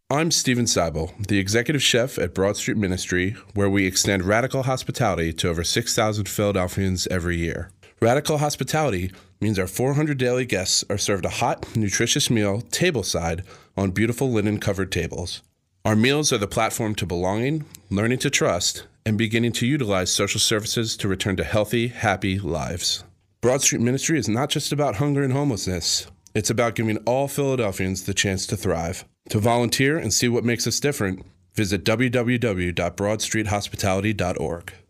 I'm Stephen Seibel, the executive chef at Broad Street Ministry, where we extend radical hospitality to over 6,000 Philadelphians every year. Radical hospitality means our 400 daily guests are served a hot, nutritious meal tableside on beautiful linen-covered tables. Our meals are the platform to belonging, learning to trust, and beginning to utilize social services to return to healthy, happy lives. Broad Street Ministry is not just about hunger and homelessness. It's about giving all Philadelphians the chance to thrive. To volunteer and see what makes us different, visit www.broadstreethospitality.org.